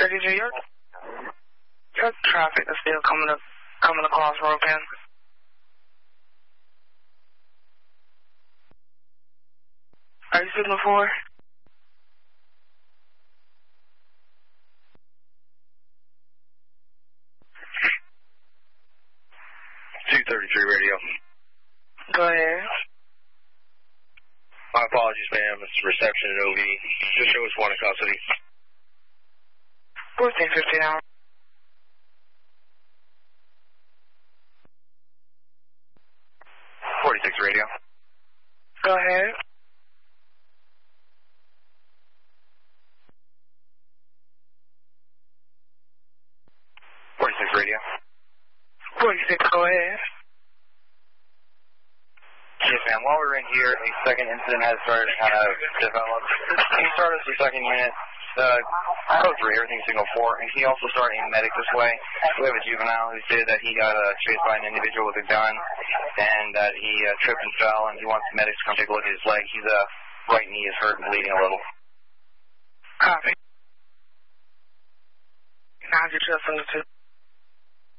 233, your traffic is still coming across broken. Are you signal 4? 233 radio. Go ahead. My apologies, ma'am. It's reception at OV. Just show us one in custody. 1450 now. Radio. Go ahead. Radio. 46, go ahead. Yes, ma'am. While we're in here, a second incident has started to kind of develop. He started the second unit, code 3, everything signal 4, and he also started a medic this way. We have a juvenile who said that he got chased by an individual with a gun, and that he tripped and fell, and he wants the medics to come take a look at his leg. His right knee is hurt and bleeding a little. Copy. 9 just under 2.